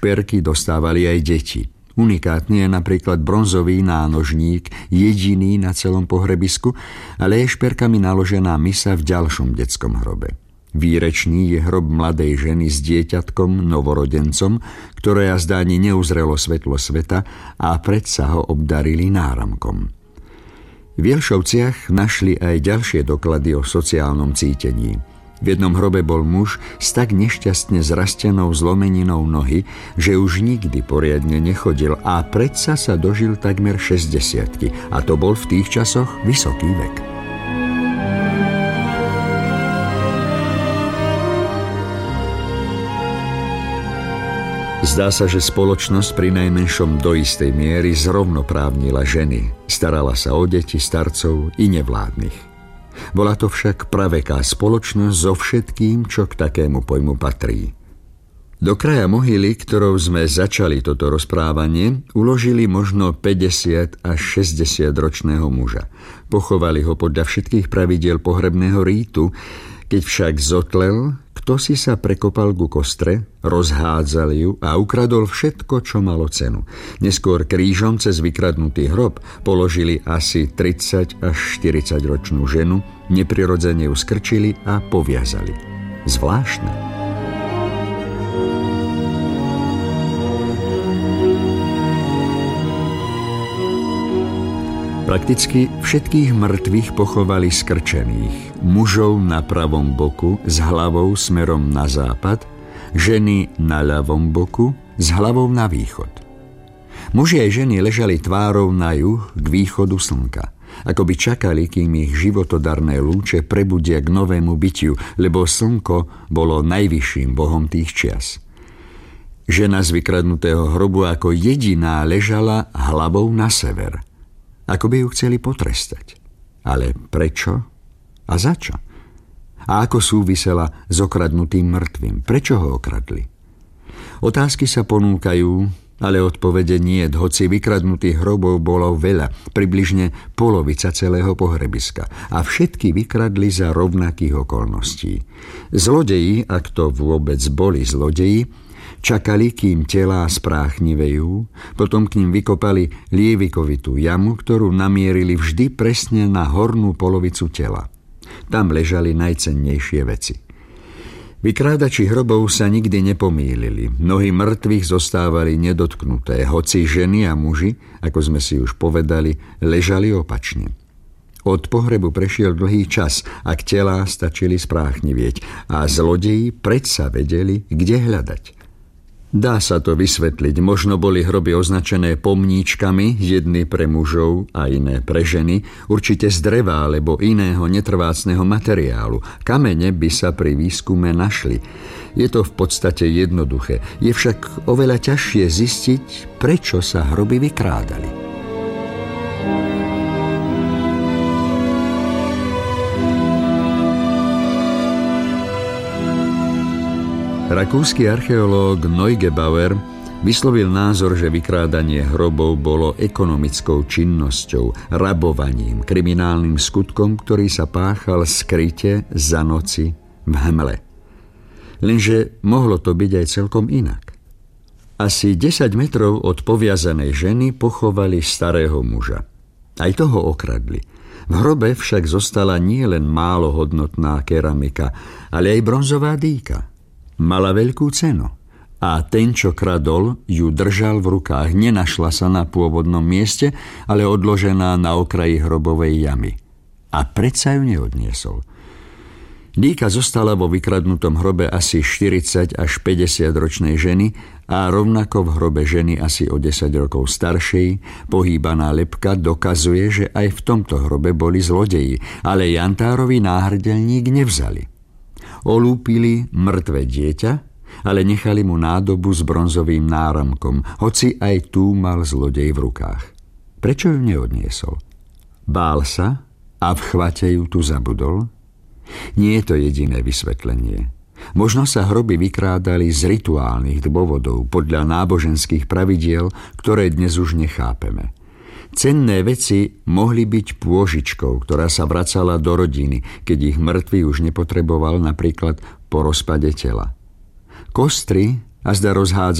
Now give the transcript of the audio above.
šperky dostávali aj deti. Unikátny je napríklad bronzový nánožník, jediný na celom pohrebisku, ale je šperkami naložená misa v ďalšom detskom hrobe. Výrečný je hrob mladej ženy s dieťatkom, novorodencom, ktoré jazdá ani neuzrelo svetlo sveta a predsa ho obdarili náramkom. V Jelšovciach našli aj ďalšie doklady o sociálnom cítení. V jednom hrobe bol muž s tak nešťastne zrastenou zlomeninou nohy, že už nikdy poriadne nechodil a predsa sa dožil takmer 60-ky, a to bol v tých časoch vysoký vek. Zdá sa, že spoločnosť pri najmenšom do istej miery zrovnoprávnila ženy. Starala sa o deti, starcov i nevládnych. Bola to však praveká spoločnosť so všetkým, čo k takému pojmu patrí. Do kraja mohyly, ktorou sme začali toto rozprávanie, uložili možno 50 až 60 ročného muža. Pochovali ho podľa všetkých pravidiel pohrebného rítu. Keď však zotlel, kto si sa prekopal ku kostre, rozhádzal ju a ukradol všetko, čo malo cenu. Neskôr krížom cez vykradnutý hrob položili asi 30 až 40 ročnú ženu, neprirodzene ju skrčili a poviazali. Zvláštne. Prakticky všetkých mŕtvych pochovali skrčených. Mužov na pravom boku s hlavou smerom na západ, ženy na ľavom boku s hlavou na východ. Muži aj ženy ležali tvárou na juh k východu slnka, ako by čakali, kým ich životodarné lúče prebudia k novému bytiu, lebo slnko bolo najvyšším bohom tých čias. Žena z vykradnutého hrobu ako jediná ležala hlavou na sever. Ako by ju chceli potrestať. Ale prečo a za čo? A ako súvisela s okradnutým mŕtvým? Prečo ho okradli? Otázky sa ponúkajú, ale odpovede niet, hoci vykradnutých hrobov bolo veľa, približne polovica celého pohrebiska. A všetky vykradli za rovnakých okolností. Zlodeji, ak to vôbec boli zlodeji, čakali, kým telá spráchnivejú, potom k ním vykopali lievikovitú jamu, ktorú namierili vždy presne na hornú polovicu tela. Tam ležali najcennejšie veci. Vykrádači hrobov sa nikdy nepomýlili. Nohy mŕtvych zostávali nedotknuté, hoci ženy a muži, ako sme si už povedali, ležali opačne. Od pohrebu prešiel dlhý čas, ak telá stačili spráchnivieť, a zlodeji predsa vedeli, kde hľadať. Dá sa to vysvetliť. Možno boli hroby označené pomníčkami, jedny pre mužov a iné pre ženy, určite z dreva alebo iného netrvácneho materiálu. Kamene by sa pri výskume našli. Je to v podstate jednoduché. Je však oveľa ťažšie zistiť, prečo sa hroby vykrádali. Rakúsky archeológ Neugebauer vyslovil názor, že vykrádanie hrobov bolo ekonomickou činnosťou, rabovaním, kriminálnym skutkom, ktorý sa páchal skryte za noci v hmle. Lenže mohlo to byť aj celkom inak. Asi 10 metrov od poviazanej ženy pochovali starého muža. Aj toho okradli. V hrobe však zostala nielen málo hodnotná keramika, ale aj bronzová dýka. Mala veľkú cenu a ten, čo kradol, ju držal v rukách. Nenašla sa na pôvodnom mieste, ale odložená na okraji hrobovej jamy. A predsa ju neodniesol. Dýka zostala vo vykradnutom hrobe asi 40 až 50 ročnej ženy a rovnako v hrobe ženy asi o 10 rokov staršej. Pohýbaná lebka dokazuje, že aj v tomto hrobe boli zlodeji, ale jantárový náhrdelník nevzali. Olúpili mŕtve dieťa, ale nechali mu nádobu s bronzovým náramkom, hoci aj tú mal zlodej v rukách. Prečo ju neodniesol? Bál sa a v chvate ju tu zabudol? Nie je to jediné vysvetlenie. Možno sa hroby vykrádali z rituálnych dôvodov podľa náboženských pravidiel, ktoré dnes už nechápeme. Cenné veci mohli byť pôžičkou, ktorá sa vracala do rodiny, keď ich mŕtvy už nepotreboval, napríklad po rozpade tela. Kostry azda rozhádzali